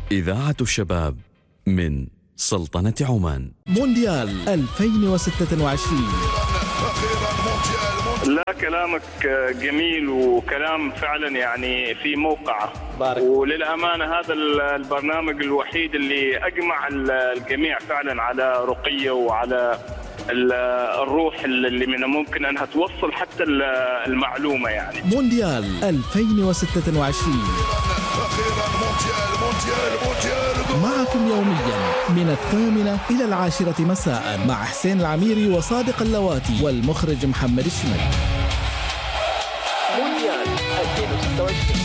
إذاعة الشباب من سلطنة عمان. مونديال 2026. لا، كلامك جميل وكلام فعلا يعني في موقعه. وللأمانة هذا البرنامج الوحيد اللي أجمع الجميع فعلا على رقية وعلى الروح اللي من ممكن أنها توصل حتى المعلومة. يعني مونديال 2026 معكم يوميا من 8 إلى 10 مساء مع حسين العميري وصادق اللواتي والمخرج محمد الشمالي. مونديال 2026.